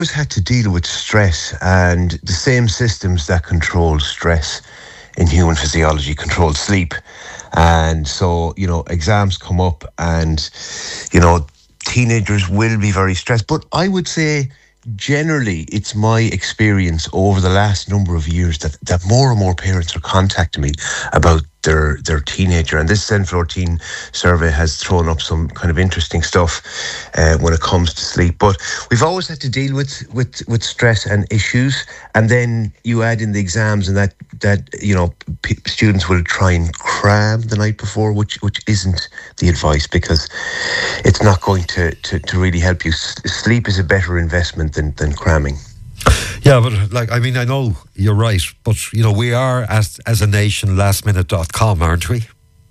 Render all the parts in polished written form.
always had to deal with stress, and the same systems that control stress in human physiology control sleep. And so, exams come up and, teenagers will be very stressed. But I would say, generally, it's my experience over the last number of years that more and more parents are contacting me about their teenager. And this Zen14 survey has thrown up some kind of interesting stuff when it comes to sleep. But we've always had to deal with stress and issues. And then you add in the exams, and that students will try and cram the night before, which isn't the advice, because it's not going to really help you. Sleep is a better investment than cramming. Yeah, but I know you're right, but we are as a nation lastminute.com, aren't we?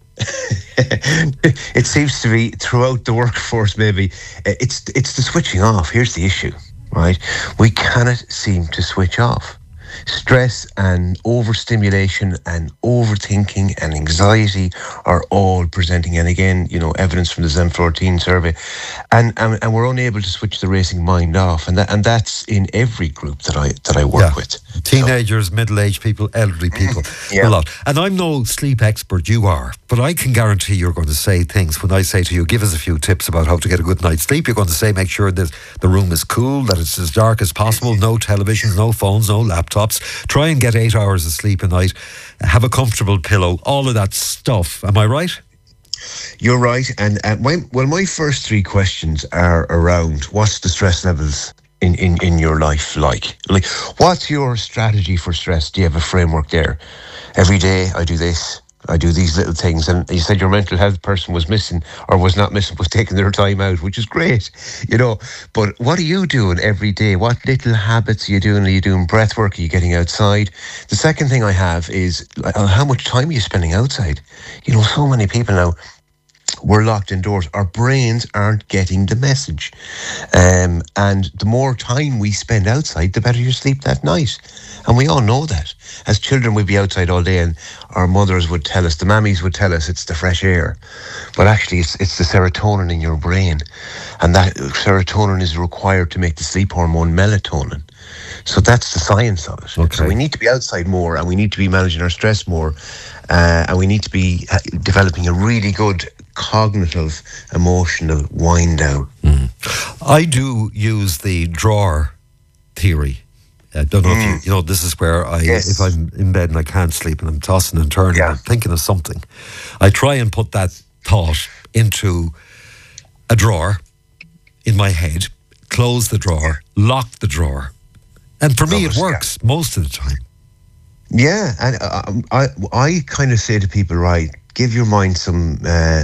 It seems to be throughout the workforce. Maybe it's the switching off. Here's the issue, right? We cannot seem to switch off. Stress and overstimulation and overthinking and anxiety are all presenting, and again, evidence from the Zen14 survey, and we're unable to switch the racing mind off, and that's in every group that I work with. Teenagers, middle-aged people, elderly people, a lot. And I'm no sleep expert, you are, but I can guarantee you're going to say things when I say to you, give us a few tips about how to get a good night's sleep. You're going to say, make sure that the room is cool, that it's as dark as possible, no televisions, no phones, no laptops. Try and get 8 hours of sleep a night. Have a comfortable pillow. All of that stuff. Am I right? You're right. And my first three questions are around what's the stress levels in your life like? Like, what's your strategy for stress? Do you have a framework there? Every day I do this. I do these little things. And you said your mental health person was missing, or was not missing, was taking their time out, which is great, But what are you doing every day? What little habits are you doing? Are you doing breath work? Are you getting outside? The second thing I have is how much time are you spending outside? So many people now, we're locked indoors. Our brains aren't getting the message. And the more time we spend outside, the better you sleep that night. And we all know that. As children, we'd be outside all day, and our mothers would tell us, the mammies would tell us, it's the fresh air. But actually, it's the serotonin in your brain. And that serotonin is required to make the sleep hormone melatonin. So that's the science of it. Okay. So we need to be outside more, and we need to be managing our stress more. And we need to be developing a really good cognitive, emotional wind down. I do use the drawer theory. I don't know if you know, this is where if I'm in bed and I can't sleep and I'm tossing and turning and thinking of something, I try and put that thought into a drawer in my head, close the drawer, lock the drawer. And for me, it works most of the time. Yeah, and I kind of say to people, right, give your mind something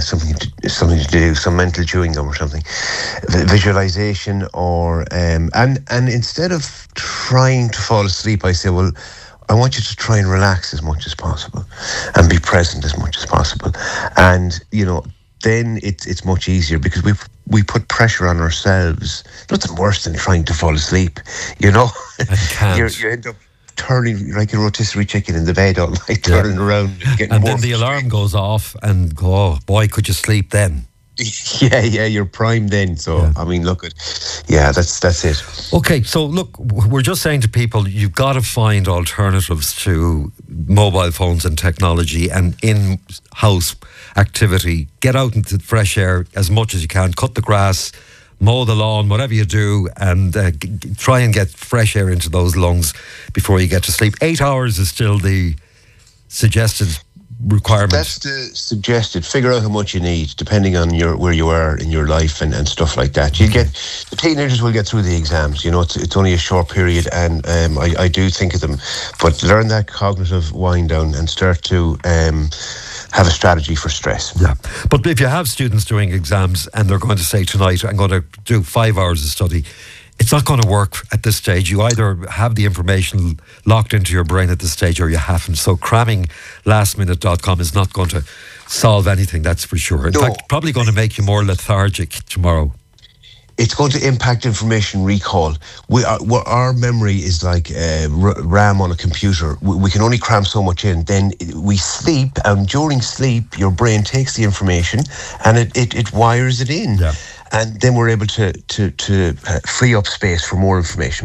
to do, some mental chewing gum or something, visualization, or and instead of trying to fall asleep, I say, well, I want you to try and relax as much as possible and be present as much as possible, and then it's much easier, because we put pressure on ourselves. Nothing worse than trying to fall asleep, And can't. You end up turning like a rotisserie chicken in the bed all night, turning around and getting and then the alarm goes off and oh boy, could you sleep then? Yeah, you're primed then. So I mean, that's it. Okay, so look, we're just saying to people, you've got to find alternatives to mobile phones and technology and in-house activity. Get out into the fresh air as much as you can, cut the grass, mow the lawn, whatever you do, and try and get fresh air into those lungs before you get to sleep. 8 hours is still the suggested requirement. That's the suggested. Figure out how much you need, depending on where you are in your life and stuff like that. The teenagers will get through the exams. It's only a short period, and I do think of them. But learn that cognitive wind down and start to have a strategy for stress. Yeah, but if you have students doing exams and they're going to say tonight, I'm going to do 5 hours of study, it's not going to work at this stage. You either have the information locked into your brain at this stage or you haven't. So cramming lastminute.com is not going to solve anything, that's for sure. In fact, probably going to make you more lethargic tomorrow. It's going to impact information recall. Our memory is like RAM on a computer. We can only cram so much in. Then we sleep, and during sleep, your brain takes the information and it wires it in. Yeah. and then we're able to free up space for more information.